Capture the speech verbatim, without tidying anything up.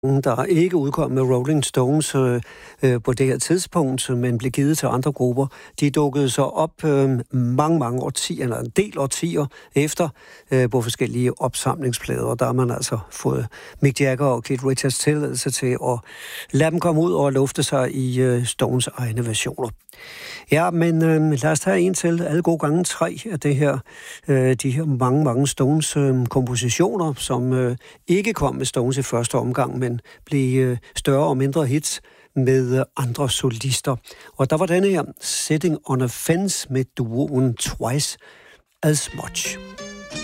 der ikke udkom med Rolling Stones øh, øh, på det her tidspunkt, men blev givet til andre grupper. De dukkede så op øh, mange, mange årtier, eller en del årtier efter, øh, på forskellige opsamlingsplader. Der har man altså fået Mick Jagger og Keith Richards tilladelse til at lade dem komme ud og lufte sig i øh, Stones egne versioner. Ja, men øh, lad os tage en til. Alle gode gange tre af det her, øh, de her mange, mange Stones øh, kompositioner, som øh, ikke kom med Stones i første omgang, men blev øh, større og mindre hits med øh, andre solister. Og der var denne her, Sitting on a Fence med duoen Twice as Much.